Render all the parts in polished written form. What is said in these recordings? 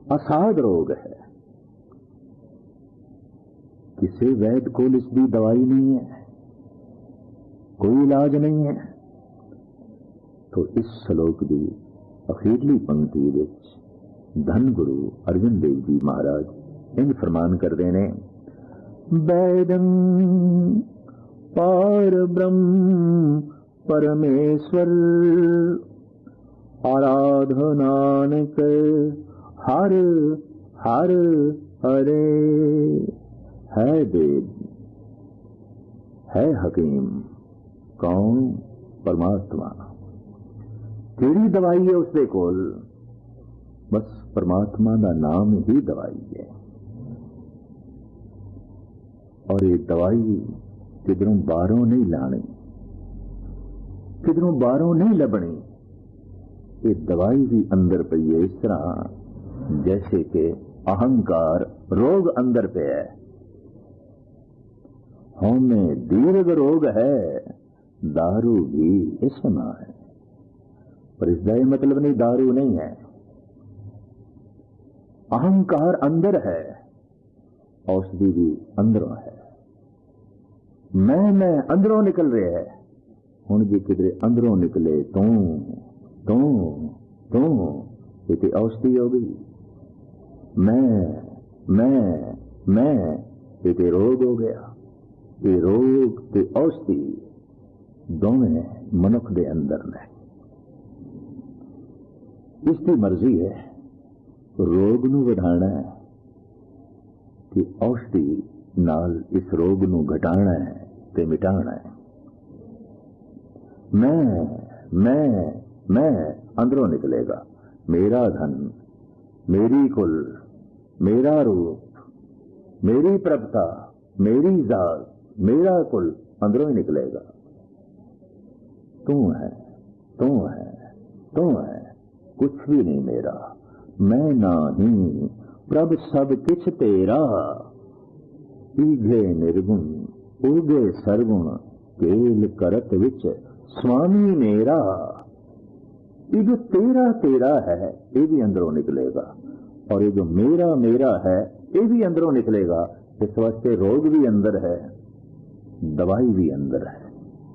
असाध रोग है, किसी वैद कोल इसकी दवाई नहीं है, कोई इलाज नहीं है। तो इस श्लोक की अखीरली पंक्ति विच धन गुरु अर्जन देव जी महाराज इंज फरमान करते ने, वैदं पार ब्रह्म परमेश्वर आराधनानक हर हर हरे। है वेद, है हकीम, कौन? परमात्मा। केड़ी दवाई है उसके कोल? बस परमात्मा का नाम ही दवाई है। और ये दवाई किधरों बाहरों नहीं लानी, किधरों बाहरों नहीं लभनी। ये दवाई भी अंदर पई है, इस तरह जैसे कि अहंकार रोग अंदर पे है। हमें दीर्घ रोग है, दारू भी इसमें है, पर इसका यह मतलब नहीं दारू नहीं है। अहंकार अंदर है, औषधि भी अंदरों है। मैं अंदरों निकल रहा है। हुण जी किधरे अंदरों निकले तू तू तू, ये औषधि हो गई। मैं ये रोग हो गया। ये रोग ते औषधि दोवें मनुख दे अंदर ने। इसकी मर्जी है रोग नू वधाना है कि औषधि नाल इस रोग नू घटाना है ते मिटाना है। मैं अंदरों निकलेगा। मेरा धन, मेरी कुल, मेरा रूप, मेरी प्रभुता, मेरी जात, मेरा कुल अंदरों ही निकलेगा। तू है, तू है, तू है, कुछ भी नहीं मेरा। मैं नहीं, प्रभ सब किछ तेरा। ईघे निर्गुण उगे सरगुण, केल करत विच स्वामी मेरा। ये जो तेरा तेरा है ये भी अंदरों निकलेगा, और ये जो मेरा मेरा है ये भी अंदरों निकलेगा। इस वास्ते रोग भी अंदर है, दवाई भी अंदर है।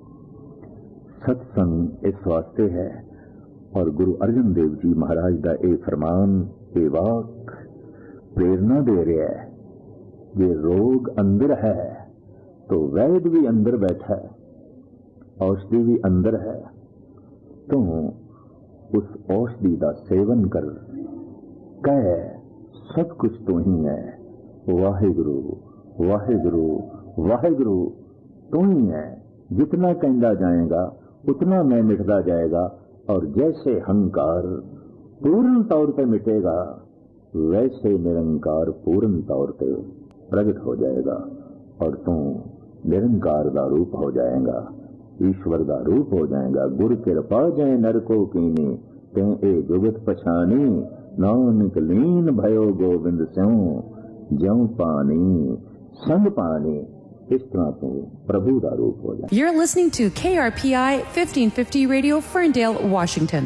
सत्संग इस वास्ते है। और गुरु अर्जन देव जी महाराज का ये फरमान, ये वाक प्रेरणा दे रहा है। ये रोग अंदर है तो वैद भी अंदर बैठा है, औषधि भी अंदर है। तो उस औषधि का सेवन कर, कह सब कुछ तो ही है। वाहिगुरु वाहिगुरु वाहिगुरु तो ही है। जितना कहता जाएगा उतना मैं मिटता जाएगा। और जैसे अहंकार पूर्ण तौर पे मिटेगा, वैसे निरंकार पूर्ण तौर पे प्रकट हो जाएगा। और तू निरंकार का रूप हो जाएगा, ईश्वर का रूप हो जाएगा। गुर कृपा जय नरको कीनी, ते ए जुगत पछानी। नानक लीन भयो गोविंद स्यों, ज्यों पानी संग पानी। इस तरह तो प्रभु का रूप हो जाए। You're listening to KRPI 1550 Radio, Ferndale, Washington.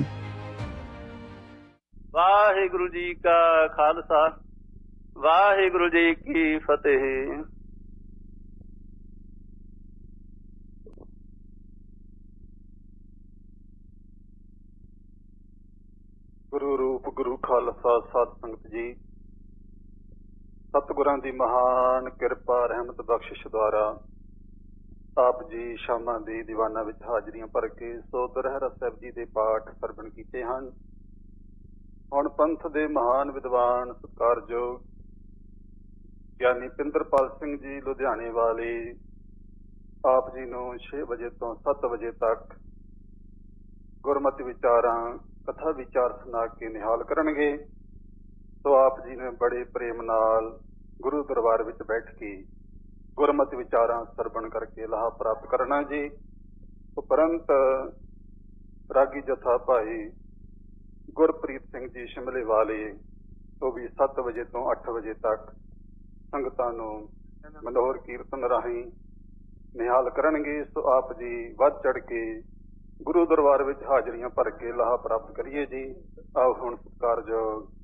Waheguru ji ਕਾ ਖਾਲਸਾ, ਵਾਹਿਗੁਰੂ ਜੀ ਕੀ ਫਤਿਹ। ਗੁਰੂ ਰੂਪ ਗੁਰੂ ਖਾਲਸਾ ਸਾਧ ਸੰਗਤ ਜੀ, ਸਤਿਗੁਰਾਂ ਦੀ ਮਹਾਨ ਕਿਰਪਾ ਰਹਿਮਤ ਬਖਸ਼ਿਸ਼ ਦੁਆਰਾ ਆਪ ਜੀ ਸ਼ਾਮਾਂ ਦੀ ਦੀਵਾਨਾਂ ਵਿੱਚ ਹਾਜ਼ਰੀਆਂ ਭਰ ਕੇ ਸੋ ਰਹਿਰਾਸ ਸਾਹਿਬ ਜੀ ਦੇ ਪਾਠ ਸਰਵਣ ਕੀਤੇ ਹਨ। ਹੁਣ ਪੰਥ ਦੇ ਮਹਾਨ ਵਿਦਵਾਨ ਸਤਿਕਾਰਯੋਗ ਗਿਆਨੀ ਪਿੰਦਰਪਾਲ ਸਿੰਘ ਜੀ ਲੁਧਿਆਣੇ ਵਾਲੇ ਆਪ ਜੀ ਨੂੰ 6 ਵਜੇ ਤੋਂ 7 ਵਜੇ ਤੱਕ ਗੁਰਮਤਿ ਵਿਚਾਰਾਂ, ਕਥਾ ਵਿਚਾਰ ਸੁਣਾ ਕੇ ਨਿਹਾਲ ਕਰਨਗੇ। ਸੋ ਆਪ ਜੀ ਨੇ ਬੜੇ ਪ੍ਰੇਮ ਨਾਲ ਗੁਰੂ ਦਰਬਾਰ ਵਿੱਚ ਬੈਠ ਕੇ ਗੁਰਮਤਿ ਵਿਚਾਰਾਂ ਸਰਵਣ ਕਰਕੇ ਲਾਹਾ ਪ੍ਰਾਪਤ ਕਰਨਾ ਜੀ। ਉਪਰੰਤ ਰਾਗੀ ਜਥਾ ਭਾਈ ਗੁਰਪ੍ਰੀਤ ਸਿੰਘ ਜੀ ਸ਼ਿਮਲੇ ਵਾਲੇ ਉਹ ਵੀ 7 ਵਜੇ ਤੋਂ 8 ਵਜੇ ਤੱਕ ਸੰਗਤਾਂ ਨੂੰ ਮਨੋਹਰ ਕੀਰਤਨ ਰਾਹੀਂ ਨਿਹਾਲ ਕਰਨਗੇ। ਸੋ ਆਪ ਜੀ ਵੱਧ ਚੜ ਕੇ ਗੁਰੂ ਦਰਬਾਰ ਵਿੱਚ ਹਾਜ਼ਰੀਆਂ ਭਰ ਕੇ ਲਾਹਾ ਪ੍ਰਾਪਤ ਕਰੀਏ ਜੀ। ਆਓ ਹੁਣ ਸਤਿਕਾਰਯੋਗ